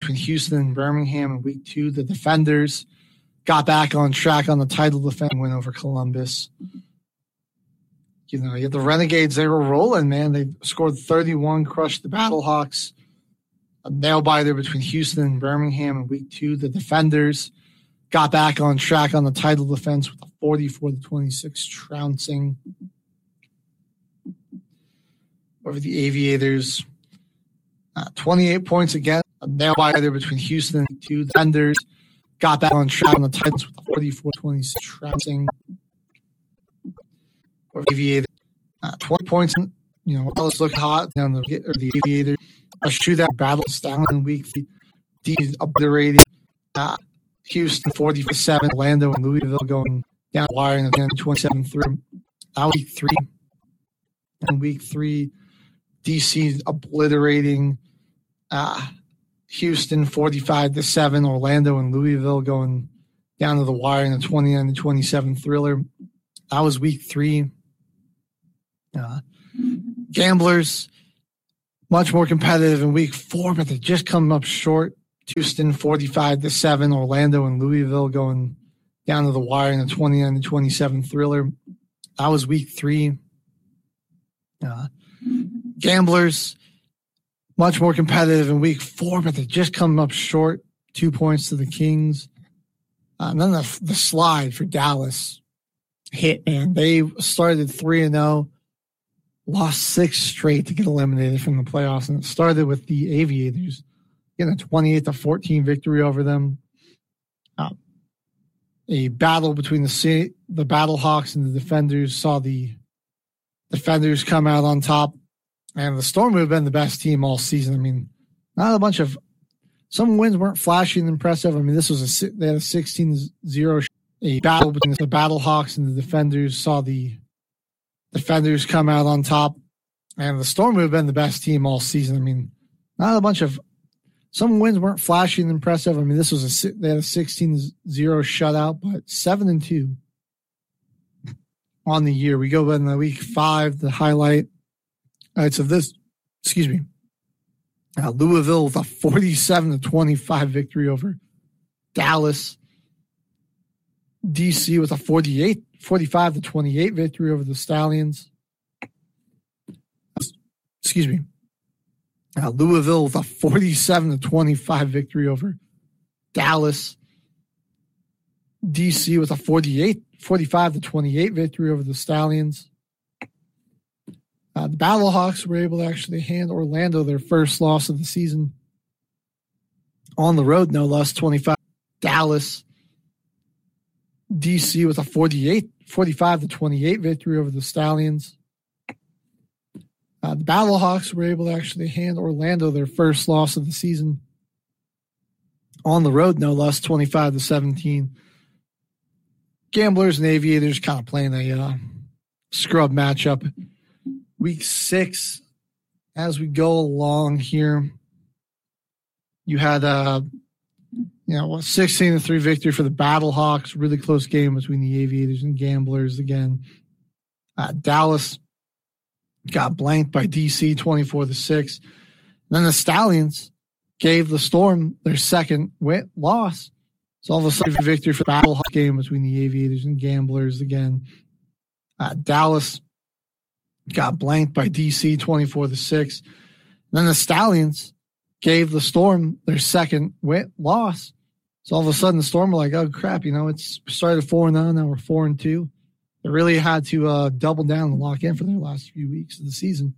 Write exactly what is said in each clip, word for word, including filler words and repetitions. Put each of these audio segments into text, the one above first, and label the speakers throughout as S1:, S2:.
S1: between Houston and Birmingham in week two. The Defenders got back on track on the title defending win over Columbus. You know, you had the Renegades, they were rolling, man. They scored thirty-one, crushed the Battlehawks. A nail-biter between Houston and Birmingham in week two. The Defenders got back on track on the title defense with a forty-four to twenty-six trouncing over the Aviators. Uh, twenty-eight points again. A nail-biter between Houston and two. The Defenders got back on track on the titles with a forty-four to twenty-six trouncing over the Aviators. Uh, twenty points. You know, let's look hot down the, or the Aviators. A shootout battle style in week three. D obliterating uh, Houston forty for seven. Orlando and Louisville going down the wire in the twenty-seven through. Uh, week three. In week three, D C obliterating uh, Houston forty-five to seven. Orlando and Louisville going down to the wire in the twenty-nine to twenty-seven thriller. That was week three. Uh, Gamblers, much more competitive in week four, but they just come up short. Houston forty-five to seven. Orlando and Louisville going down to the wire in the twenty-nine to twenty-seven thriller. That was week three. Uh, Gamblers, much more competitive in week four, but they just come up short. Two points to the Kings. Uh, and then the, the slide for Dallas hit, man. They started three and oh. Lost six straight to get eliminated from the playoffs, and it started with the Aviators getting a twenty-eight to fourteen victory over them. Uh, a battle between the the Battlehawks and the Defenders saw the Defenders come out on top, and the Storm have been the best team all season. I mean, not a bunch of some wins weren't flashy and impressive. I mean, this was a they had a sixteen zero. A battle between the Battlehawks and the Defenders saw the Defenders come out on top, and the Storm have been the best team all season. I mean, not a bunch of some wins weren't flashy and impressive. I mean, this was a they had a sixteen zero shutout, but seven and two on the year. We go in the week five, the highlight. All right, so this, excuse me, uh, Louisville with a forty-seven to twenty-five victory over Dallas. D C with a forty-eight, forty-five to twenty-eight victory over the Stallions. Excuse me. Uh, Louisville with a forty-seven to twenty-five victory over Dallas. D C with a forty-eight, forty-five to twenty-eight victory over the Stallions. Uh, the Battlehawks were able to actually hand Orlando their first loss of the season on the road, no less, twenty-five. Dallas. D C with a forty-eight, forty-five to twenty-eight victory over the Stallions. Uh, the Battlehawks were able to actually hand Orlando their first loss of the season on the road, no less, twenty-five to seventeen. Gamblers and Aviators kind of playing a uh, scrub matchup. Week six, as we go along here, you had a you know sixteen to three victory for the Battlehawks. Really close game between the Aviators and Gamblers again. Uh, Dallas got blanked by D C twenty-four to six. Then the Stallions gave the Storm their second win- loss. So all of a sudden, victory for the Battlehawks game between the Aviators and Gamblers again. Uh, Dallas got blanked by D C twenty-four to six. Then the Stallions gave the Storm their second win- loss. So all of a sudden, the Storm were like, "Oh crap!" You know, it's started four and zero. Now we're four and two. They really had to uh, double down and lock in for their last few weeks of the season.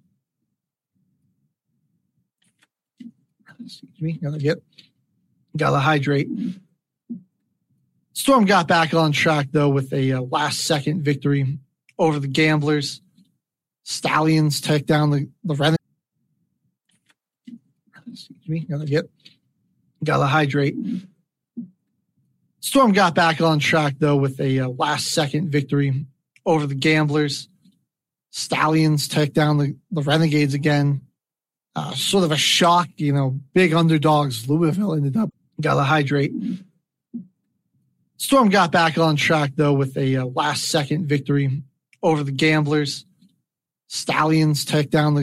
S1: Excuse me, gotta get, gotta hydrate. Storm got back on track though with a uh, last-second victory over the Gamblers. Stallions take down the the Renegades. Excuse me, gotta get, gotta hydrate. Storm got back on track though with a uh, last-second victory over the Gamblers. Stallions take down the, the Renegades again. Uh, sort of a shock, you know, big underdogs. Louisville ended up, gotta hydrate. Storm got back on track though with a uh, last-second victory over the Gamblers. Stallions take down the